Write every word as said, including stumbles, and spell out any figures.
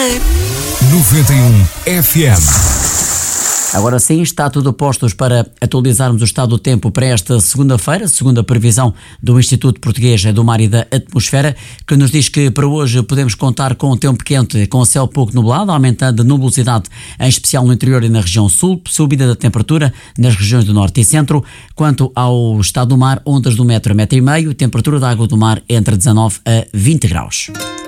noventa e um F M. Agora sim, está tudo postos para atualizarmos o estado do tempo para esta segunda-feira, segundo a previsão do Instituto Português do Mar e da Atmosfera, que nos diz que para hoje podemos contar com tempo quente, com céu pouco nublado, aumentando a nubosidade, em especial no interior e na região sul, subida da temperatura nas regiões do norte e centro. Quanto ao estado do mar, ondas do metro a metro e meio, temperatura da água do mar entre dezanove a vinte graus.